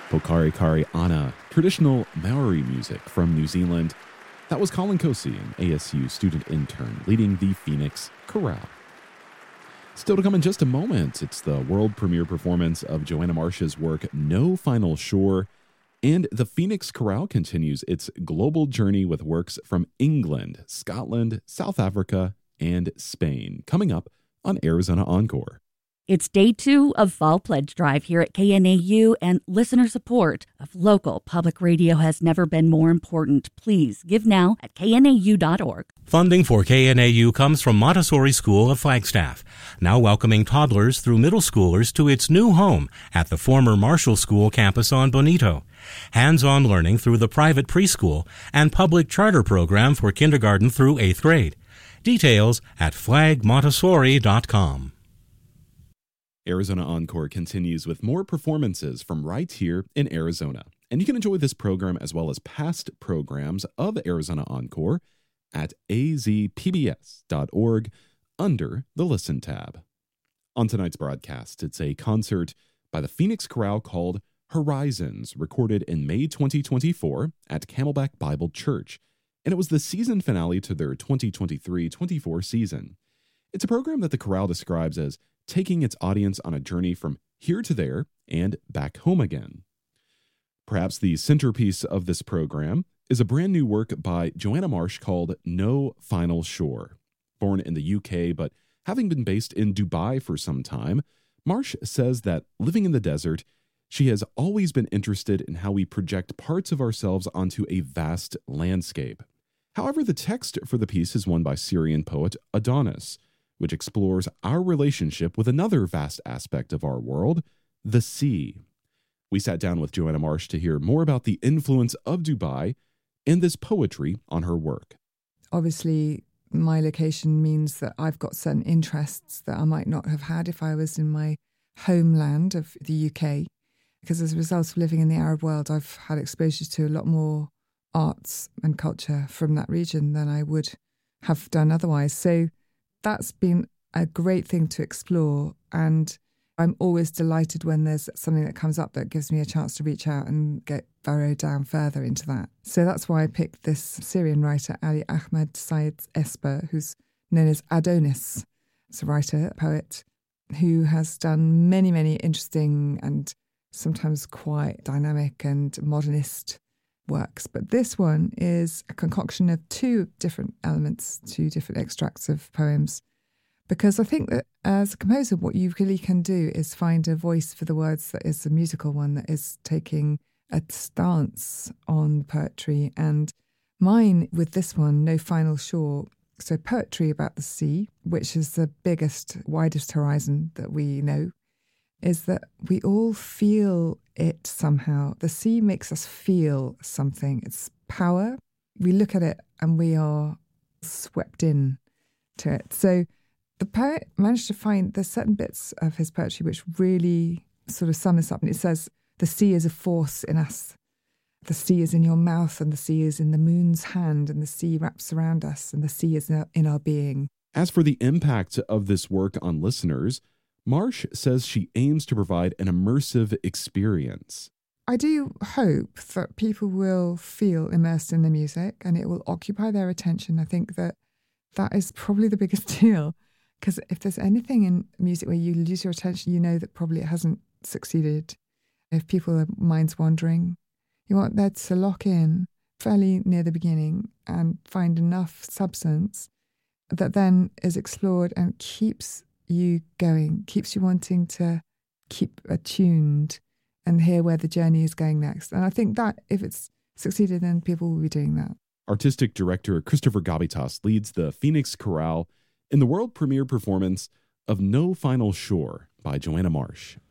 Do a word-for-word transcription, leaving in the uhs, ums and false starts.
Pokari Kari Ana, traditional Maori music from New Zealand. That was Colin Cosi, an A S U student intern leading the Phoenix Chorale. Still to come in just a moment, it's the world premiere performance of Joanna Marsh's work No Final Shore, and the Phoenix Chorale continues its global journey with works from England, Scotland, South Africa, and Spain, coming up on Arizona Encore. It's day two of Fall Pledge Drive here at K N A U, and listener support of local public radio has never been more important. Please give now at K N A U dot org. Funding for K N A U comes from Montessori School of Flagstaff, now welcoming toddlers through middle schoolers to its new home at the former Marshall School campus on Bonito. Hands-on learning through the private preschool and public charter program for kindergarten through eighth grade. Details at flag montessori dot com. Arizona Encore continues with more performances from right here in Arizona. And you can enjoy this program as well as past programs of Arizona Encore at a z p b s dot org under the Listen tab. On tonight's broadcast, it's a concert by the Phoenix Chorale called Horizons, recorded in May twenty twenty-four at Camelback Bible Church. And it was the season finale to their twenty twenty-three twenty-four season. It's a program that the chorale describes as taking its audience on a journey from here to there and back home again. Perhaps the centerpiece of this program is a brand new work by Joanna Marsh called No Final Shore. Born in the U K, but having been based in Dubai for some time, Marsh says that living in the desert, she has always been interested in how we project parts of ourselves onto a vast landscape. However, the text for the piece is one by Syrian poet Adonis, which explores our relationship with another vast aspect of our world, the sea. We sat down with Joanna Marsh to hear more about the influence of Dubai and this poetry on her work. Obviously, my location means that I've got certain interests that I might not have had if I was in my homeland of the U K, because as a result of living in the Arab world, I've had exposure to a lot more arts and culture from that region than I would have done otherwise. So that's been a great thing to explore, and I'm always delighted when there's something that comes up that gives me a chance to reach out and get burrowed down further into that. So that's why I picked this Syrian writer, Ali Ahmed Said Esper, who's known as Adonis. It's a writer, a poet, who has done many, many interesting and sometimes quite dynamic and modernist works. But this one is a concoction of two different elements, two different extracts of poems. Because I think that as a composer, what you really can do is find a voice for the words that is a musical one, that is taking a stance on poetry. And mine with this one, No Final Shore, so poetry about the sea, which is the biggest, widest horizon that we know, is that we all feel it somehow. The sea makes us feel something. It's power. We look at it and we are swept in to it. So the poet managed to find there's certain bits of his poetry which really sort of sum this up. And it says, the sea is a force in us. The sea is in your mouth, and the sea is in the moon's hand, and the sea wraps around us, and the sea is in our being. As for the impact of this work on listeners, Marsh says she aims to provide an immersive experience. I do hope that people will feel immersed in the music and it will occupy their attention. I think that that is probably the biggest deal, because if there's anything in music where you lose your attention, you know that probably it hasn't succeeded. If people are minds wandering, you want that to lock in fairly near the beginning and find enough substance that then is explored and keeps you going, keeps you wanting to keep attuned and hear where the journey is going next. And I think that if it's succeeded, then people will be doing that. Artistic director Christopher Gavitas leads the Phoenix Chorale in the world premiere performance of No Final Shore by Joanna Marsh.